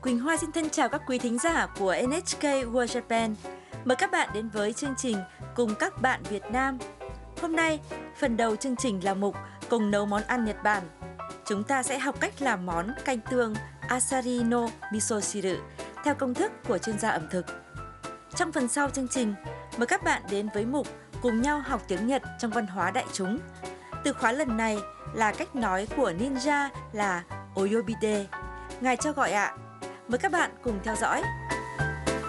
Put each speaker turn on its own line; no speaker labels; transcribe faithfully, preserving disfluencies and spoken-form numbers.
Quỳnh Hoa xin thân chào các quý thính giả của en hát ca World Japan. Mời các bạn đến với chương trình Cùng các bạn Việt Nam. Hôm nay, phần đầu chương trình là mục Cùng nấu món ăn Nhật Bản. Chúng ta sẽ học cách làm món canh tương Asari no Miso Shiru theo công thức của chuyên gia ẩm thực. Trong phần sau chương trình, mời các bạn đến với mục Cùng nhau học tiếng Nhật trong văn hóa đại chúng. Từ khóa lần này là cách nói của ninja là Oyobide. Ngài cho gọi ạ. Mời các bạn cùng theo dõi.